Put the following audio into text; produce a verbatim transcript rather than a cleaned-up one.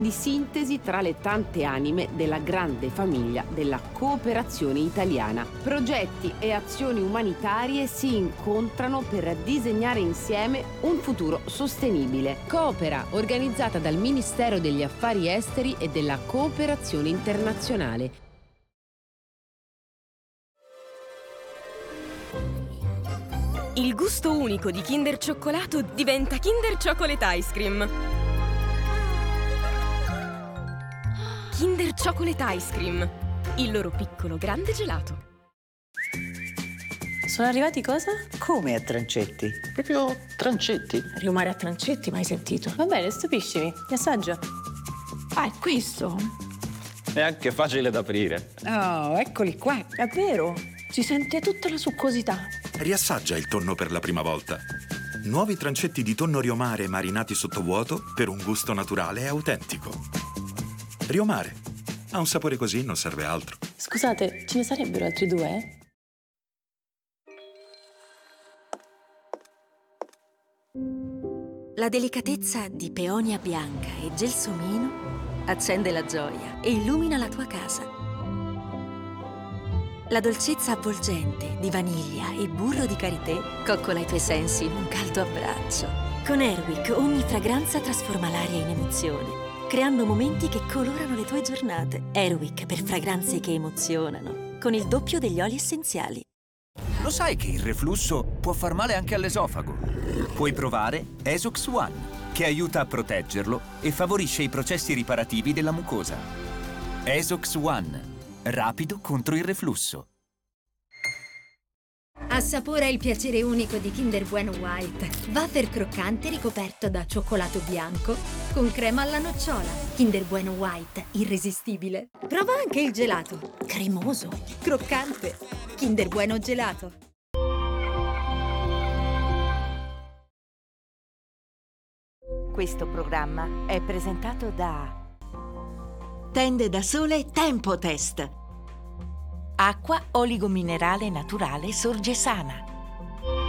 di sintesi tra le tante anime della grande famiglia della cooperazione italiana. Progetti e azioni umanitarie si incontrano per disegnare insieme un futuro sostenibile. Coopera, organizzata dal Ministero degli Affari Esteri e della Cooperazione Internazionale. Il gusto unico di Kinder Cioccolato diventa Kinder Chocolate Ice Cream. Kinder Chocolate Ice Cream, il loro piccolo grande gelato. Sono arrivati cosa? Come a Trancetti? Proprio Trancetti. Riumare a Trancetti, mai sentito. Va bene, stupiscimi. Li assaggio. Ah, è questo? È anche facile da aprire. Oh, eccoli qua. È vero, si sente tutta la succosità. Riassaggia il tonno per la prima volta. Nuovi trancetti di tonno Riomare marinati sottovuoto per un gusto naturale e autentico. Riomare. Ha un sapore così, non serve altro. Scusate, ce ne sarebbero altri due? La delicatezza di peonia bianca e gelsomino accende la gioia e illumina la tua casa. La dolcezza avvolgente di vaniglia e burro di karité coccola i tuoi sensi in un caldo abbraccio. Con Airwick ogni fragranza trasforma l'aria in emozione, creando momenti che colorano le tue giornate. Airwick per fragranze che emozionano, con il doppio degli oli essenziali. Lo sai che il reflusso può far male anche all'esofago? Puoi provare Esox One, che aiuta a proteggerlo e favorisce i processi riparativi della mucosa. Esox One, rapido contro il reflusso. Assapora il piacere unico di Kinder Bueno White. Wafer croccante ricoperto da cioccolato bianco con crema alla nocciola. Kinder Bueno White, irresistibile. Prova anche il gelato. Cremoso, croccante. Kinder Bueno Gelato. Questo programma è presentato da Tende da Sole Tempo Test. Acqua oligominerale naturale Sorgesana.